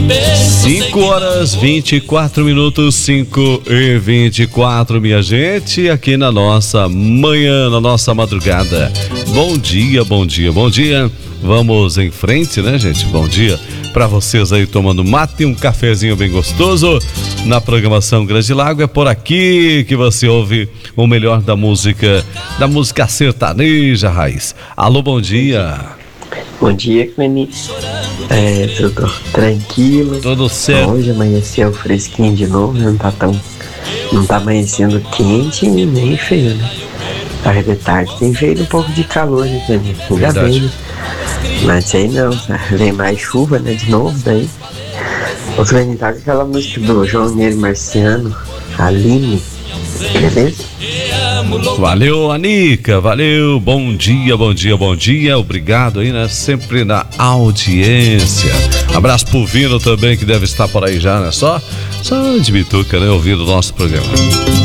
5 horas 24 minutos, 5h24, minha gente, aqui na nossa manhã, na nossa madrugada. Bom dia, bom dia, bom dia. Vamos em frente, né, gente? Bom dia para vocês aí tomando mate, um cafezinho bem gostoso. Na programação Grande Lago, é por aqui que você ouve o melhor da música sertaneja raiz. Alô, bom dia. Bom dia, Clenis. Tudo tranquilo. Tudo certo. Hoje amanheceu fresquinho de novo, não tá amanhecendo quente nem feio, né? Tarde de tarde tem feito um pouco de calor, né, Clenis? Ainda bem, né? Mas aí não, vem mais chuva, né, de novo daí. Ô, Clenis, tá com aquela música do João Neiro Marciano, Aline, beleza? Valeu, Anica, valeu, bom dia, bom dia, bom dia, obrigado aí, né, sempre na audiência. Abraço pro Vino também, que deve estar por aí já, né, só de bituca, né, ouvindo o nosso programa.